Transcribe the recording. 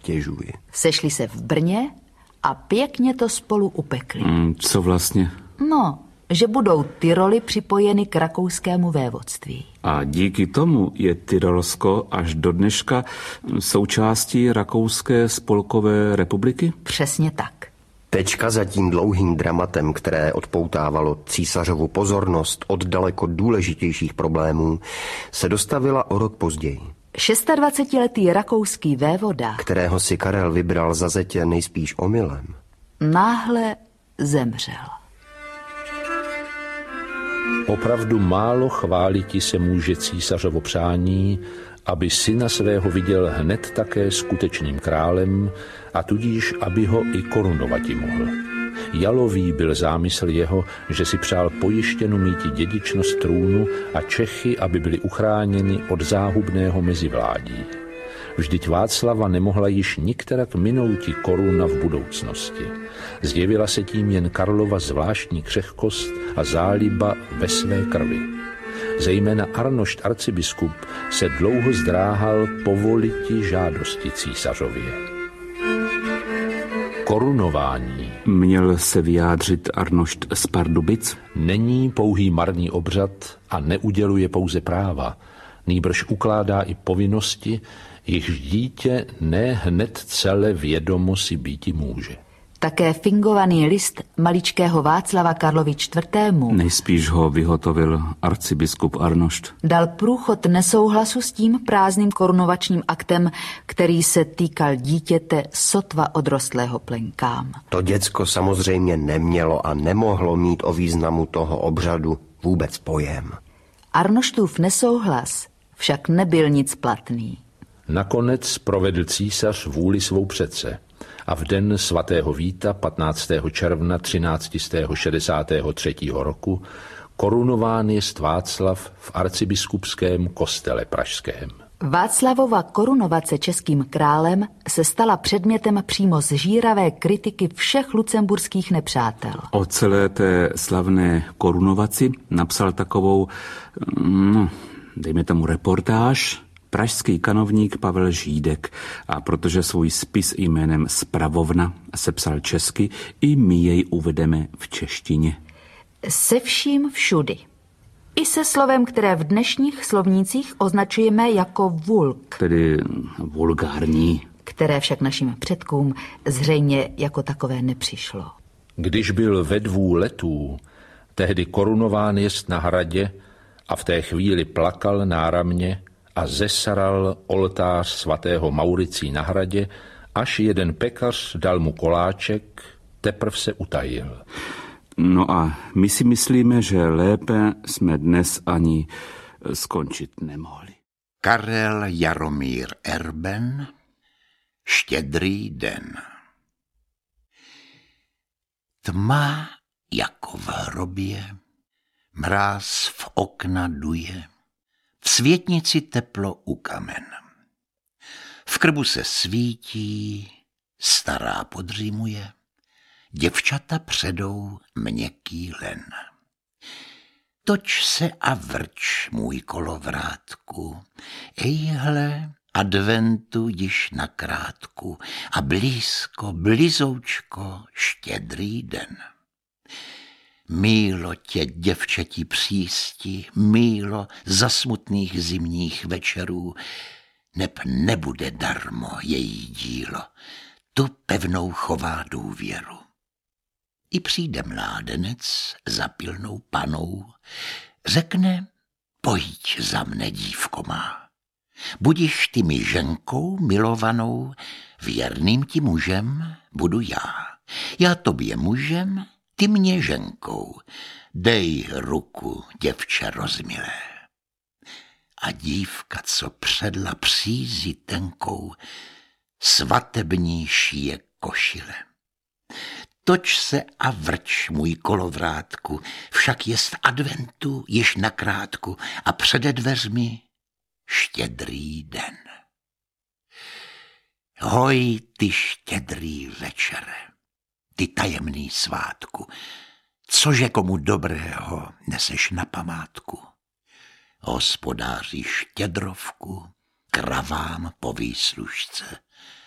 stěžuji. Sešli se v Brně a pěkně to spolu upekli. Co vlastně? No, že budou Tyroly připojeny k rakouskému vévodství. A díky tomu je Tyrolsko až do dneška součástí Rakouské spolkové republiky? Přesně tak. Tečka za tím dlouhým dramatem, které odpoutávalo císařovu pozornost od daleko důležitějších problémů, se dostavila o rok později. 26letý rakouský vévoda, kterého si Karel vybral za zetě nejspíš omylem, náhle zemřel. Opravdu málo chváliti se může císařovo přání, aby syna svého viděl hned také skutečným králem a tudíž, aby ho i korunovati mohl. Jalový byl zámysl jeho, že si přál pojištěnu míti dědičnost trůnu a Čechy, aby byli uchráněni od záhubného mezivládí. Vždyť Václava nemohla již nikterak minouti koruna v budoucnosti. Zjevila se tím jen Karlova zvláštní křehkost a záliba ve své krvi. Zejména Arnošt arcibiskup se dlouho zdráhal povoliti žádosti císařově. Korunování. Měl se vyjádřit Arnošt z Pardubic? Není pouhý marný obřad a neuděluje pouze práva, nýbrž ukládá i povinnosti, jichž dítě ne hned celé vědomo si býti může. Také fingovaný list maličkého Václava Karlovi IV. Nejspíš ho vyhotovil arcibiskup Arnošt. Dal průchod nesouhlasu s tím prázdným korunovačním aktem, který se týkal dítěte sotva odrostlého plenkám. To děcko samozřejmě nemělo a nemohlo mít o významu toho obřadu vůbec pojem. Arnoštův nesouhlas však nebyl nic platný. Nakonec provedl císař vůli svou přece a v den svatého Víta 15. června 1363. roku korunován jest Václav v arcibiskupském kostele pražském. Václavova korunovace českým králem se stala předmětem přímo zžíravé kritiky všech lucemburských nepřátel. O celé té slavné korunovaci napsal takovou, dejme tomu reportáž, pražský kanovník Pavel Žídek, a protože svůj spis jménem Spravovna sepsal česky, i my jej uvedeme v češtině. Se vším všudy. I se slovem, které v dnešních slovnících označujeme jako vulk. Tedy vulgární. Které však našim předkům zřejmě jako takové nepřišlo. Když byl ve 2 letů, tehdy korunován jest na hradě a v té chvíli plakal náramně a zesaral oltář svatého Mauricí na hradě, až jeden pekař dal mu koláček, teprv se utajil. No a my si myslíme, že lépe jsme dnes ani skončit nemohli. Karel Jaromír Erben, Štědrý den. Tma jako v hrobě, mráz v okna duje, v světnici teplo u kamen. V krbu se svítí, stará podřímuje, děvčata předou měkký len. Toč se a vrč, můj kolovrátku, ejhle, adventu již na krátku a blízko, blizoučko, štědrý den. Mílo tě, děvčeti přísti, mílo za smutných zimních večerů, neb nebude darmo její dílo, tu pevnou chová důvěru. I přijde mládenec za pilnou panou, řekne, pojď za mne, dívko má. Budiš ty mi ženkou milovanou, věrným ti mužem budu já. Já tobě mužem, ty mě ženkou, dej ruku, děvče rozmilé. A dívka, co předla přízi tenkou, svatební šije košile. Toč se a vrč, můj kolovrátku, však jest adventu již na krátku a přede dveřmi štědrý den. Hoj, ty štědrý večere, ty tajemný svátku, cože komu dobrého neseš na památku. Hospodáři štědrovku, kravám po výslužce,